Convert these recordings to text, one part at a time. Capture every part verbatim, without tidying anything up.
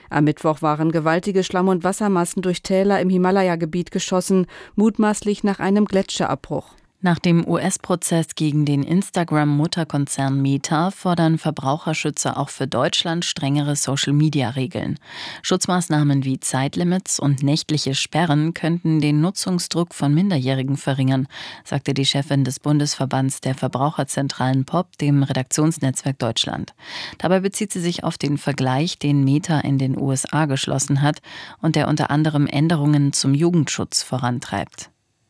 Am Mittwoch waren gewaltige Schlamm- und Wassermassen durch Täler im Himalaya-Gebiet geschossen, mutmaßlich nach einem Gletscherabbruch. Nach dem U S-Prozess gegen den Instagram-Mutterkonzern Meta fordern Verbraucherschützer auch für Deutschland strengere Social-Media-Regeln. Schutzmaßnahmen wie Zeitlimits und nächtliche Sperren könnten den Nutzungsdruck von Minderjährigen verringern, sagte die Chefin des Bundesverbands der Verbraucherzentralen P O P dem Redaktionsnetzwerk Deutschland. Dabei bezieht sie sich auf den Vergleich, den Meta in den U S A geschlossen hat und der unter anderem Änderungen zum Jugendschutz vorantreibt.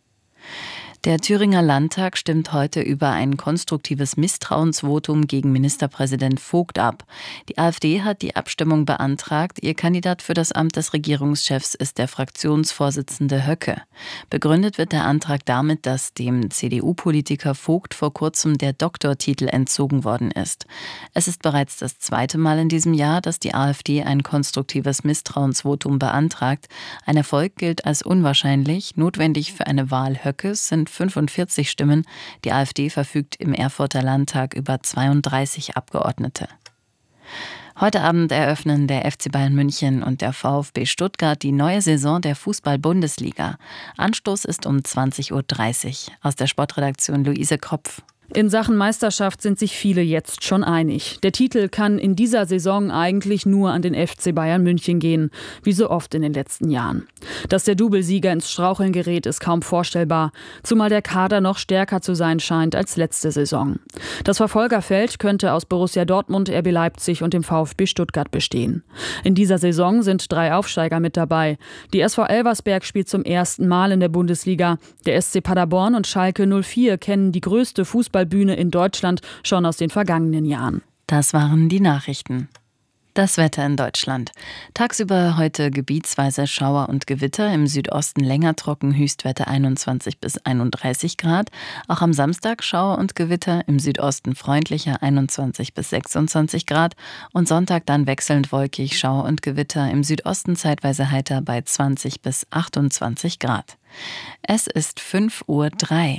Der Thüringer Landtag stimmt heute über ein konstruktives Misstrauensvotum gegen Ministerpräsident Vogt ab. Die AfD hat die Abstimmung beantragt. Ihr Kandidat für das Amt des Regierungschefs ist der Fraktionsvorsitzende Höcke. Begründet wird der Antrag damit, dass dem C D U-Politiker Vogt vor kurzem der Doktortitel entzogen worden ist. Es ist bereits das zweite Mal in diesem Jahr, dass die AfD ein konstruktives Misstrauensvotum beantragt. Ein Erfolg gilt als unwahrscheinlich. Notwendig für eine Wahl Höckes sind fünfundvierzig Stimmen. Die AfD verfügt im Erfurter Landtag über zweiunddreißig Abgeordnete. Heute Abend eröffnen der F C Bayern München und der VfB Stuttgart die neue Saison der Fußball-Bundesliga. Anstoß ist um zwanzig Uhr dreißig. Aus der Sportredaktion Luise Kropf. In Sachen Meisterschaft sind sich viele jetzt schon einig. Der Titel kann in dieser Saison eigentlich nur an den F C Bayern München gehen, wie so oft in den letzten Jahren. Dass der Doublesieger ins Straucheln gerät, ist kaum vorstellbar, zumal der Kader noch stärker zu sein scheint als letzte Saison. Das Verfolgerfeld könnte aus Borussia Dortmund, R B Leipzig und dem VfB Stuttgart bestehen. In dieser Saison sind drei Aufsteiger mit dabei. Die S V Elversberg spielt zum ersten Mal in der Bundesliga. Der S C Paderborn und Schalke null vier kennen die größte Fußball Bühne in Deutschland schon aus den vergangenen Jahren. Das waren die Nachrichten. Das Wetter in Deutschland. Tagsüber heute gebietsweise Schauer und Gewitter, im Südosten länger trocken, Höchstwerte einundzwanzig bis einunddreißig Grad. Auch am Samstag Schauer und Gewitter, im Südosten freundlicher einundzwanzig bis sechsundzwanzig Grad. Und Sonntag dann wechselnd wolkig, Schauer und Gewitter, im Südosten zeitweise heiter bei zwanzig bis achtundzwanzig Grad. Es ist fünf Uhr drei.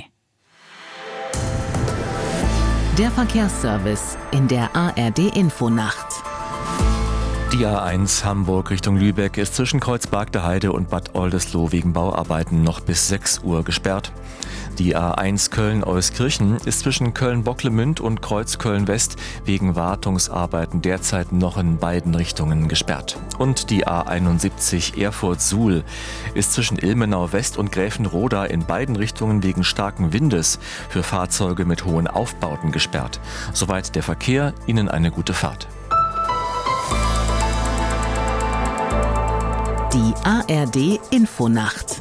Der Verkehrsservice in der A R D-Infonacht. Die A eins Hamburg Richtung Lübeck ist zwischen Kreuz-Bargteheide und Bad Oldesloe wegen Bauarbeiten noch bis sechs Uhr gesperrt. Die A eins Köln-Euskirchen ist zwischen Köln-Bocklemünd und Kreuz-Köln-West wegen Wartungsarbeiten derzeit noch in beiden Richtungen gesperrt. Und die A einundsiebzig Erfurt-Suhl ist zwischen Ilmenau-West und Gräfenroda in beiden Richtungen wegen starken Windes für Fahrzeuge mit hohen Aufbauten gesperrt. Soweit der Verkehr. Ihnen eine gute Fahrt. Die A R D-Infonacht.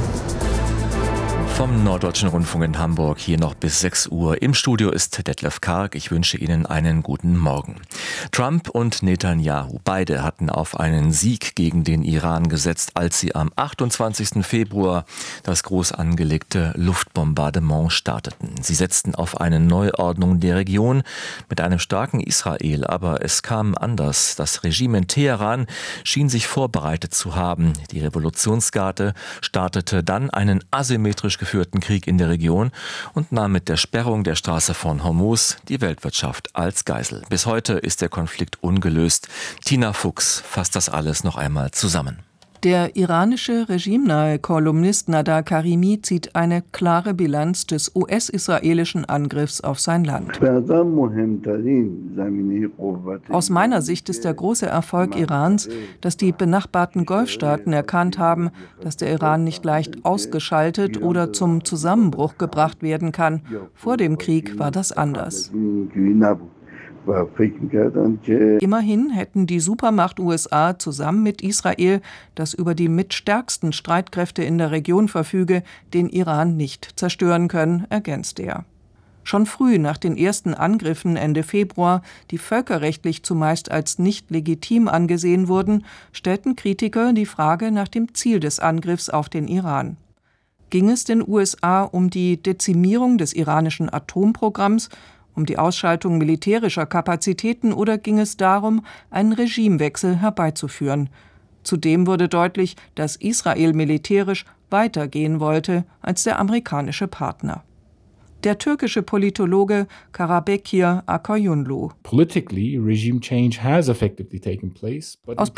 Vom Norddeutschen Rundfunk in Hamburg hier noch bis sechs Uhr. Im Studio ist Detlef Karg. Ich wünsche Ihnen einen guten Morgen. Trump und Netanyahu, beide hatten auf einen Sieg gegen den Iran gesetzt, als sie am achtundzwanzigsten Februar das groß angelegte Luftbombardement starteten. Sie setzten auf eine Neuordnung der Region mit einem starken Israel, aber es kam anders. Das Regime in Teheran schien sich vorbereitet zu haben. Die Revolutionsgarde startete dann einen asymmetrisch geführten Krieg in der Region und nahm mit der Sperrung der Straße von Hormuz die Weltwirtschaft als Geisel. Bis heute ist der Konflikt ungelöst. Tina Fuchs fasst das alles noch einmal zusammen. Der iranische regimenahe Kolumnist Nader Karimi zieht eine klare Bilanz des U S-israelischen Angriffs auf sein Land. Aus meiner Sicht ist der große Erfolg Irans, dass die benachbarten Golfstaaten erkannt haben, dass der Iran nicht leicht ausgeschaltet oder zum Zusammenbruch gebracht werden kann. Vor dem Krieg war das anders. Immerhin hätten die Supermacht U S A zusammen mit Israel, das über die mitstärksten Streitkräfte in der Region verfüge, den Iran nicht zerstören können, ergänzt er. Schon früh nach den ersten Angriffen Ende Februar, die völkerrechtlich zumeist als nicht legitim angesehen wurden, stellten Kritiker die Frage nach dem Ziel des Angriffs auf den Iran. Ging es den U S A um die Dezimierung des iranischen Atomprogramms, um die Ausschaltung militärischer Kapazitäten oder ging es darum, einen Regimewechsel herbeizuführen? Zudem wurde deutlich, dass Israel militärisch weitergehen wollte als der amerikanische Partner. Der türkische Politologe Karabekir Akayunlu. Politically, regime change has effectively taken place, but Aus